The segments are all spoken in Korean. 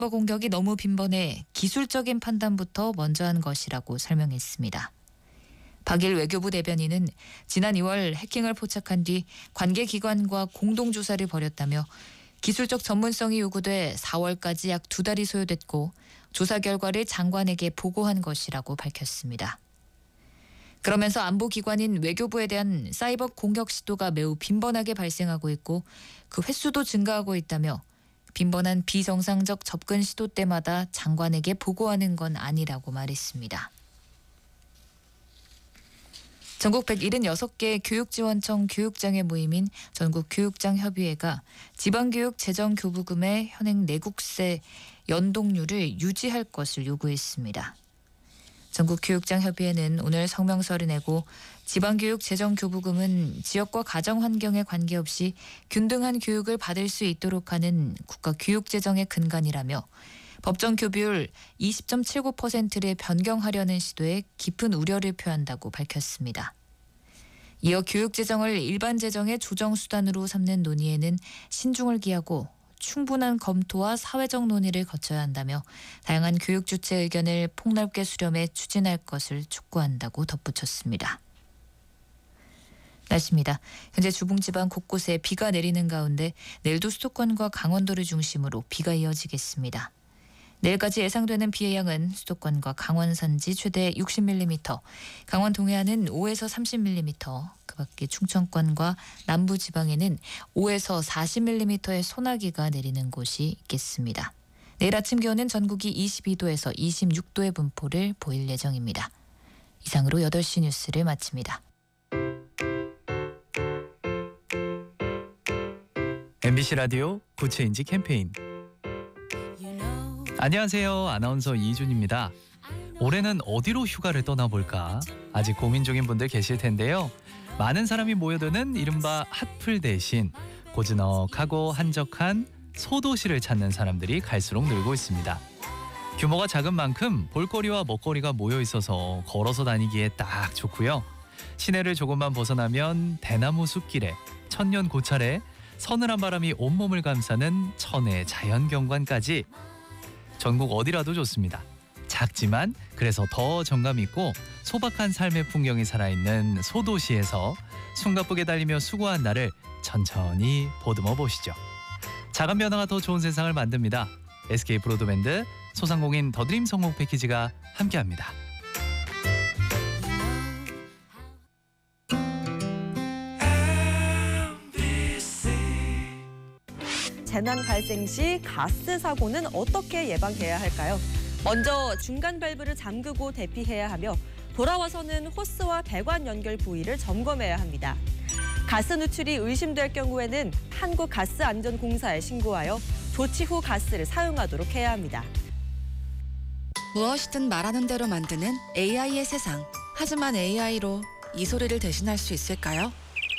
사이버 공격이 너무 빈번해 기술적인 판단부터 먼저 한 것이라고 설명했습니다. 박일 외교부 대변인은 지난 2월 해킹을 포착한 뒤 관계 기관과 공동 조사를 벌였다며 기술적 전문성이 요구돼 4월까지 약 2달이 소요됐고 조사 결과를 장관에게 보고한 것이라고 밝혔습니다. 그러면서 안보기관인 외교부에 대한 사이버 공격 시도가 매우 빈번하게 발생하고 있고 그 횟수도 증가하고 있다며 빈번한 비정상적 접근 시도 때마다 장관에게 보고하는 건 아니라고 말했습니다. 전국 176개 교육지원청 교육장의 모임인 전국교육장협의회가 지방교육 재정교부금의 현행 내국세 연동률을 유지할 것을 요구했습니다. 전국교육장협의회는 오늘 성명서를 내고 지방교육 재정교부금은 지역과 가정환경에 관계없이 균등한 교육을 받을 수 있도록 하는 국가교육재정의 근간이라며 법정 교부율 20.79%를 변경하려는 시도에 깊은 우려를 표한다고 밝혔습니다. 이어 교육재정을 일반재정의 조정수단으로 삼는 논의에는 신중을 기하고 충분한 검토와 사회적 논의를 거쳐야 한다며 다양한 교육 주체 의견을 폭넓게 수렴해 추진할 것을 촉구한다고 덧붙였습니다. 날씨입니다. 현재 중부지방 곳곳에 비가 내리는 가운데 내일도 수도권과 강원도를 중심으로 비가 이어지겠습니다. 내일까지 예상되는 비의 양은 수도권과 강원 산지 최대 60mm, 강원 동해안은 5에서 30mm, 그 밖에 충청권과 남부지방에는 5에서 40mm의 소나기가 내리는 곳이 있겠습니다. 내일 아침 기온은 전국이 22도에서 26도의 분포를 보일 예정입니다. 이상으로 8시 뉴스를 마칩니다. MBC 라디오 구체인지 캠페인. 안녕하세요. 아나운서 이준입니다. 올해는 어디로 휴가를 떠나볼까? 아직 고민 중인 분들 계실 텐데요. 많은 사람이 모여드는 이른바 핫플 대신 고즈넉하고 한적한 소도시를 찾는 사람들이 갈수록 늘고 있습니다. 규모가 작은 만큼 볼거리와 먹거리가 모여 있어서 걸어서 다니기에 딱 좋고요. 시내를 조금만 벗어나면 대나무 숲길에 천년 고찰에 서늘한 바람이 온몸을 감싸는 천혜 자연경관까지 전국 어디라도 좋습니다. 작지만 그래서 더 정감 있고 소박한 삶의 풍경이 살아있는 소도시에서 숨가쁘게 달리며 수고한 나를 천천히 보듬어 보시죠. 작은 변화가 더 좋은 세상을 만듭니다. SK 브로드밴드 소상공인 더드림 성공 패키지가 함께합니다. 재난 발생 시 가스 사고는 어떻게 예방해야 할까요? 먼저 중간 밸브를 잠그고 대피해야 하며 돌아와서는 호스와 배관 연결 부위를 점검해야 합니다. 가스 누출이 의심될 경우에는 한국가스안전공사에 신고하여 조치 후 가스를 사용하도록 해야 합니다. 무엇이든 말하는 대로 만드는 AI의 세상. 하지만 AI로 이 소리를 대신할 수 있을까요?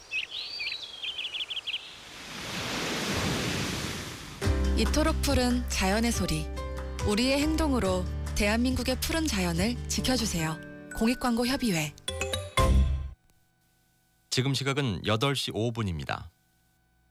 이토록 푸른 자연의 소리. 우리의 행동으로 대한민국의 푸른 자연을 지켜주세요. 공익광고협의회. 지금 시각은 8시 5분입니다.